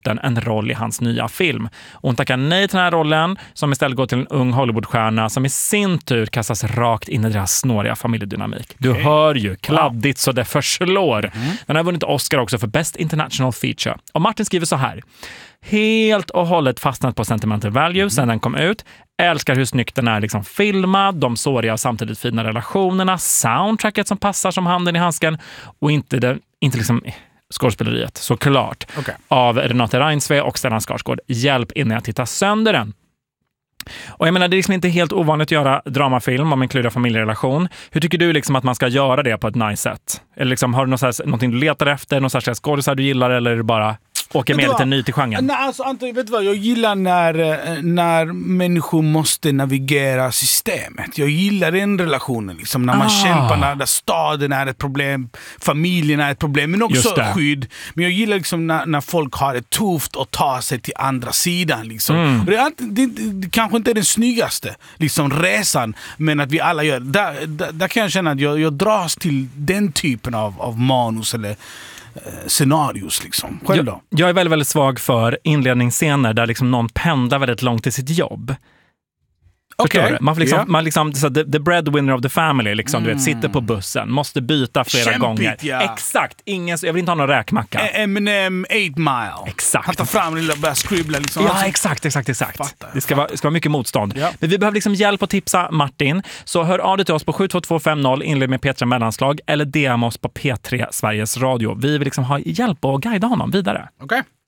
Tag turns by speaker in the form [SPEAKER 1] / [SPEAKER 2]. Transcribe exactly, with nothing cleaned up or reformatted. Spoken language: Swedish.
[SPEAKER 1] Martin en roll i hans nya film. Och hon tackar nej till den här rollen som istället går till en ung Hollywoodstjärna som i sin tur kastas rakt in i deras snåriga familjedynamik. Du okay. hör ju, kladdigt så det förslår. Mm. Den har vunnit Oscar också för Best International Feature. Och Martin skriver så här: helt och hållet fastnat på Sentimental Value sedan den kom ut. Älskar hur snyggt den är liksom filmad, de såriga och samtidigt fina relationerna, soundtracket som passar som handen i handsken och inte, det, inte liksom skådespeleriet, såklart. Okay. Av Renate Reinsve och Stellan Skarsgård. Hjälp innan jag tittar sönder den. Och jag menar, det är liksom inte helt ovanligt att göra dramafilm om en klurad familjerelation. Hur tycker du liksom att man ska göra det på ett nice sätt? Eller liksom, har du något så här, någonting du letar efter, någon särskild skådespelare du gillar, eller är det bara åker med lite ny till genren?
[SPEAKER 2] Nej, alltså, Anton, vet du vad? Jag gillar när, när människor måste navigera systemet. Jag gillar den relationen. Liksom, när man ah. kämpar, när, när staden är ett problem, familjen är ett problem, men också skydd. Men jag gillar liksom, när, när folk har det tufft att ta sig till andra sidan. Liksom. Mm. Det, är, det, det, det kanske inte är den snyggaste liksom, resan, men att vi alla gör där, där, där kan jag känna att jag, jag dras till den typen av, av manus eller scenarios liksom. Själv då?
[SPEAKER 1] Jag, jag är väldigt, väldigt svag för inledningsscener där liksom någon pendlar väldigt långt till sitt jobb. Okay. Man liksom, yeah. man liksom så the, the breadwinner of the family liksom, mm. du vet, sitter på bussen, måste byta flera Kämpigt, gånger. Ja. Exakt, ingen, jag vill inte ha någon räkmacka.
[SPEAKER 2] Eminem eight mile.
[SPEAKER 1] Exakt.
[SPEAKER 2] Han tar fram och börjar skribbla liksom.
[SPEAKER 1] Ja, exakt, exakt, exakt.
[SPEAKER 2] Fattar,
[SPEAKER 1] det ska vara, ska vara mycket motstånd.
[SPEAKER 2] Ja.
[SPEAKER 1] Men vi behöver liksom hjälp att tipsa Martin. Så hör av dig till oss på sju två två fem noll, inled med P tre mellanslag eller D M oss på P tre Sveriges Radio. Vi vill liksom ha hjälp och guida honom vidare.
[SPEAKER 2] Okej. Okay.